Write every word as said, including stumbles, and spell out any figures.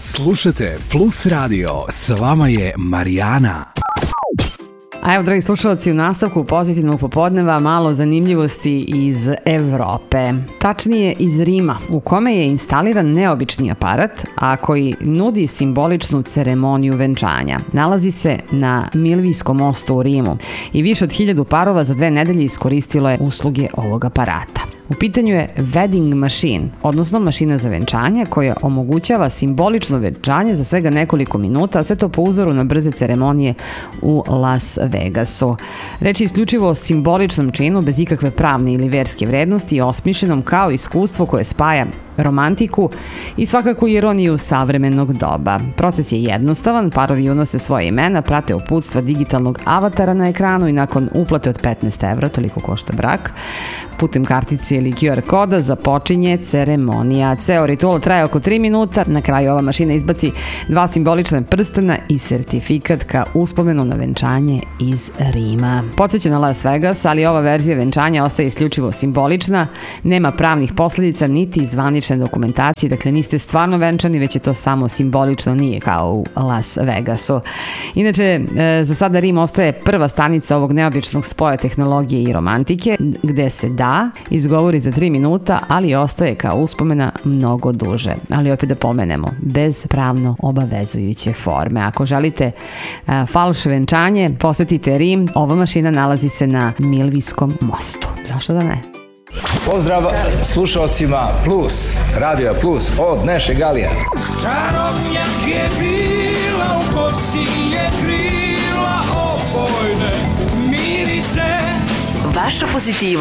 Slušajte Plus Radio, s vama je Marijana. A evo, dragi slušalci, u nastavku Pozitivnog popodneva malo zanimljivosti iz Evrope. Tačnije iz Rima, u kome je instaliran neobični aparat, a koji nudi simboličnu ceremoniju venčanja. Nalazi se na Milvijskom mostu u Rimu i više od hiljadu parova za dve nedelje iskoristilo je usluge ovog aparata. U pitanju je wedding machine, odnosno mašina za venčanje koja omogućava simbolično venčanje za svega nekoliko minuta, a sve to po uzoru na brze ceremonije u Las Vegasu. Reč je isključivo o simboličnom činu bez ikakve pravne ili verske vrednosti i osmišljenom kao iskustvo koje spaja romantiku i svakako ironiju savremenog doba. Proces je jednostavan, parovi unose svoje imena, prate uputstva digitalnog avatara na ekranu i nakon uplate od petnaest evra, toliko košta brak, putem kartice ili Q R koda započinje ceremonija. Ceo ritual traje oko tri minuta, na kraju ova mašina izbaci dva simbolična prstena i sertifikat ka uspomenu na venčanje iz Rima. Podsjeća na Las Vegas, ali ova verzija venčanja ostaje isključivo simbolična, nema pravnih posledica niti zvanične dokumentacije, dakle niste stvarno venčani, već je to samo simbolično, nije kao u Las Vegasu. Inače, za sada Rim ostaje prva stanica ovog neobičnog spoja tehnologije i romantike, gde se da izgovori za tri minuta, ali ostaje kao uspomena mnogo duže. Ali opet da pomenemo, bez pravno obavezujuće forme. Ako želite a, falš venčanje, posetite Rim. Ova mašina nalazi se na Milvijskom mostu. Zašto da ne? Pozdrav slušalcima Plus, Radio Plus od Neše Galija. Čarobnjak je bila, u kosi je krila, opojne mirise. Vaša pozitiva